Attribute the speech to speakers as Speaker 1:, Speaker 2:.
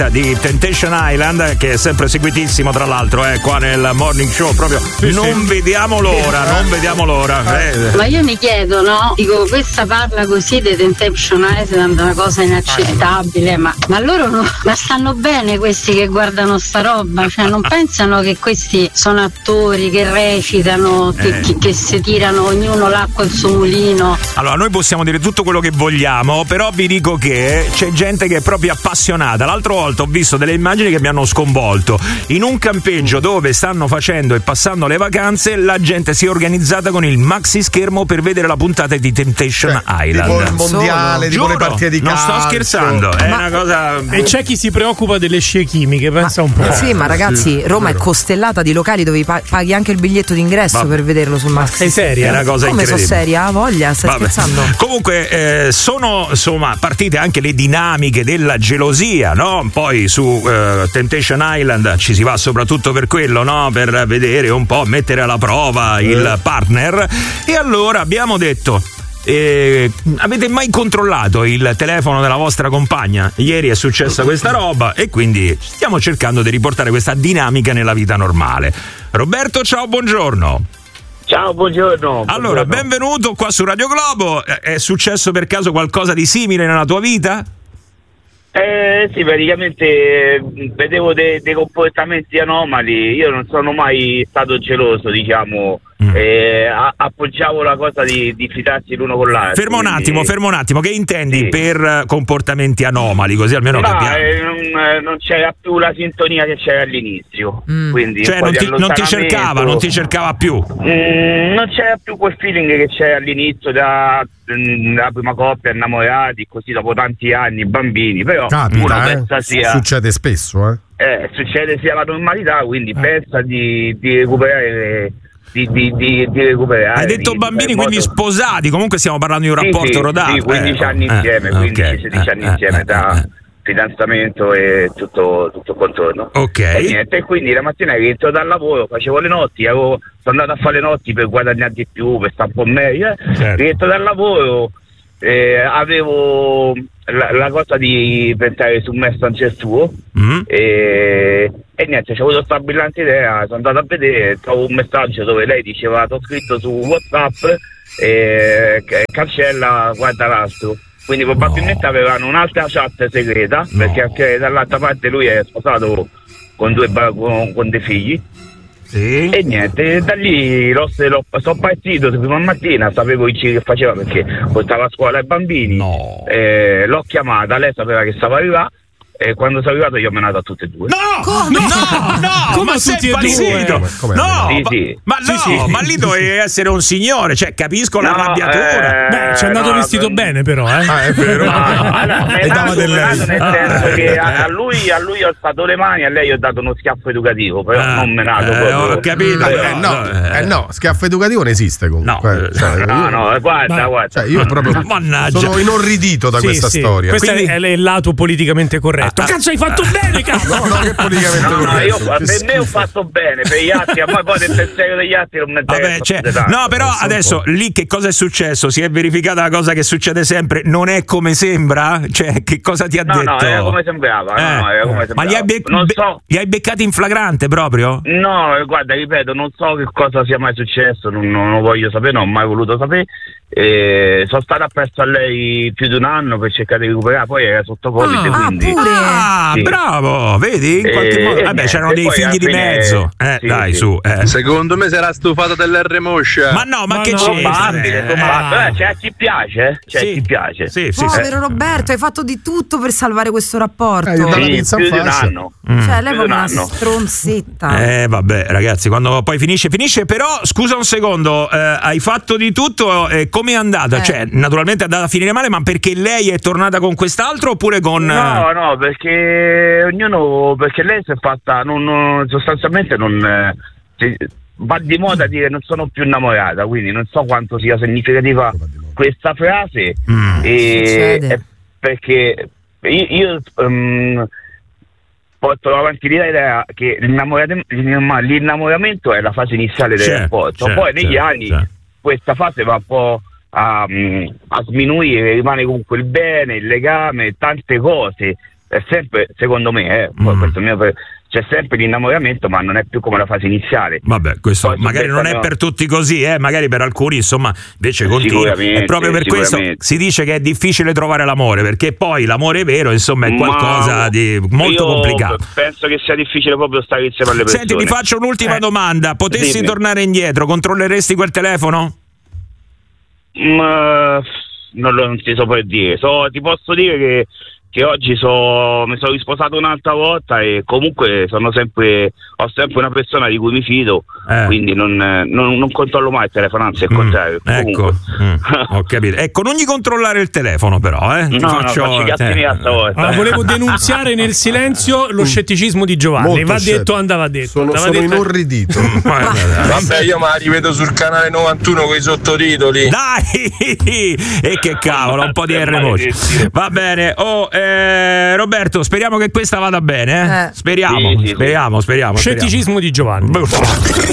Speaker 1: diretta di Temptation Island, che è sempre seguitissimo tra l'altro, qua nel morning show, proprio non vediamo l'ora.
Speaker 2: Ma io mi chiedo, no? Dico, questa parla così di Temptation Island, una cosa inaccettabile, ma loro ma stanno bene questi che guardano sta roba? Cioè non pensano che questi sono attori che recitano, che si tirano ognuno l'acqua al suo mulino?
Speaker 1: Allora, noi possiamo dire tutto quello che vogliamo, però vi dico che c'è gente che è proprio appassionata. L'altra volta ho visto delle immagini che mi hanno sconvolto. In un campeggio dove stanno facendo e passando le vacanze, la gente si è organizzata con il maxi schermo per vedere la puntata di Temptation Island.
Speaker 3: Tipo il mondiale, tipo le partite di calcio.
Speaker 1: Non sto scherzando, è una cosa.
Speaker 4: E c'è chi si preoccupa delle scie chimiche, pensa un po'.
Speaker 5: Sì, ma ragazzi, Roma è costellata di locali dove paghi anche il biglietto d'ingresso per vederlo sul maxi.
Speaker 4: Sei seria?
Speaker 1: È una cosa
Speaker 5: come
Speaker 1: incredibile.
Speaker 5: sono seria? Ha voglia? Stai scherzando?
Speaker 1: Comunque sono insomma partite anche le dinamiche della gelosia, no? Poi su Temptation Island ci si va soprattutto per quello, no? Per vedere un po', mettere alla prova il partner. E allora abbiamo detto: avete mai controllato il telefono della vostra compagna? Ieri è successa questa roba e quindi stiamo cercando di riportare questa dinamica nella vita normale. Roberto, ciao, buongiorno.
Speaker 6: Ciao, buongiorno.
Speaker 1: Allora, benvenuto qua su Radio Globo. È successo per caso qualcosa di simile nella tua vita?
Speaker 6: Sì, praticamente vedevo dei comportamenti anomali. Io non sono mai stato geloso, diciamo. Appoggiavo la cosa di fidarsi l'uno con l'altro.
Speaker 1: Fermo un attimo, che intendi per comportamenti anomali? Così almeno capiamo.
Speaker 6: Non c'era più la sintonia che c'era all'inizio. Quindi
Speaker 1: cioè non ti cercava più.
Speaker 6: Non c'era più quel feeling che c'era all'inizio da prima coppia, innamorati, così dopo tanti anni, bambini. Però
Speaker 3: capita, succede spesso,
Speaker 6: succede sia la normalità, quindi pensa di recuperare. Di recuperare.
Speaker 1: Hai detto bambini, quindi sposati, comunque stiamo parlando di un rapporto rodato.
Speaker 6: Sì, 15 anni insieme, 15-16 anni insieme da fidanzamento e tutto contorno.
Speaker 1: Ok.
Speaker 6: E niente, quindi la mattina rientro dal lavoro, facevo le notti, sono andato a fare le notti per guadagnare di più, per stare un po' meglio.
Speaker 1: Certo.
Speaker 6: Rientro dal lavoro, avevo la cosa di pensare su Messenger suo e niente, c'ho avuto questa brillante idea, sono andato a vedere, trovo un messaggio dove lei diceva: t'ho scritto su WhatsApp cancella, guarda l'altro. Quindi probabilmente avevano un'altra chat segreta, perché anche dall'altra parte lui è sposato con dei figli.
Speaker 1: Sì.
Speaker 6: E niente, da lì sono partito prima mattina, sapevo il che faceva perché portava a scuola i bambini. L'ho chiamata, lei sapeva che stava arrivando. E quando sono arrivato io ho menato a tutte e due.
Speaker 4: Come
Speaker 1: ma
Speaker 4: sei
Speaker 1: sei impazzito? Ma lì dovevi essere un signore, cioè capisco l'arrabbiatura.
Speaker 4: Ci è andato vestito bene, però,
Speaker 3: è vero.
Speaker 6: Nel senso che a lui ho alzato le mani, a lei ho dato uno schiaffo educativo, però non menato proprio.
Speaker 1: Ho capito.
Speaker 3: No, schiaffo educativo non esiste comunque.
Speaker 6: Guarda.
Speaker 3: Cioè, io proprio sono inorridito da questa storia.
Speaker 4: Questo è il lato politicamente corretto. Cazzo, hai fatto bene, cazzo!
Speaker 3: No, che politicamente corretto.
Speaker 6: Per me ho fatto bene, per gli altri, a poi del pensiero degli altri non mi interessa.
Speaker 1: No, però adesso lì che cosa è succsso? Si è verificata la cosa che succede sempre, non è come sembra? Cioè, che cosa ti ha detto?
Speaker 6: No, era come sembrava.
Speaker 1: Ma li hai beccati in flagrante proprio?
Speaker 6: No, guarda, ripeto, non so che cosa sia mai successo, non voglio sapere, non ho mai voluto sapere. Sono stato appresso a lei più di un anno per cercare di recuperare, poi era sotto Covid, quindi
Speaker 1: sì. Bravo, vedi? In qualche modo. Vabbè, c'erano dei figli di mezzo. Dai, su.
Speaker 7: Secondo me si era stufato dell'R Moscia.
Speaker 1: Ma no, ma che c'è?
Speaker 6: C'è a chi piace, chi piace.
Speaker 5: Povero Roberto, hai fatto di tutto per salvare questo rapporto.
Speaker 6: Più di un anno.
Speaker 5: Cioè, lei è una stronzetta.
Speaker 1: Vabbè, ragazzi, quando poi finisce. Però, scusa un secondo, hai fatto di tutto, come è andata? Cioè, naturalmente è andata a finire male, ma perché lei è tornata con quest'altro oppure con...
Speaker 6: No, perché perché lei si è fatta, sostanzialmente va di moda dire non sono più innamorata, quindi non so quanto sia significativa questa frase, perché io porto avanti l'idea che l'innamoramento è la fase iniziale del rapporto, poi negli anni questa fase va un po' a sminuire, rimane comunque il bene, il legame, tante cose, è sempre, secondo me, poi questo mio c'è sempre l'innamoramento, ma non è più come la fase iniziale.
Speaker 1: Vabbè, questo poi magari non è per tutti così, magari per alcuni insomma invece continua. E proprio per questo si dice che è difficile trovare l'amore, perché poi l'amore vero insomma è qualcosa di molto complicato.
Speaker 6: Penso che sia difficile proprio stare insieme alle persone.
Speaker 1: Senti, ti faccio un'ultima domanda, potessi tornare indietro, controlleresti quel telefono?
Speaker 6: Non ti so per dire, ti posso dire che oggi mi sono risposato un'altra volta e comunque ho sempre una persona di cui mi fido, quindi non controllo mai il telefono, anzi al contrario.
Speaker 1: Ecco, ho capito. Ecco, non gli controllare il telefono però,
Speaker 6: faccio i cazzi miei stavolta.
Speaker 4: Volevo denunziare nel silenzio lo scetticismo di Giovanni.
Speaker 3: Molto
Speaker 4: va detto, andava detto.
Speaker 3: Sono inorridito.
Speaker 7: Vabbè, io me la rivedo sul canale 91 con i sottotitoli.
Speaker 1: Dai! E che cavolo, un po' di R-Motion. Va bene. Roberto, speriamo che questa vada bene. Speriamo.
Speaker 4: Scetticismo di Giovanni.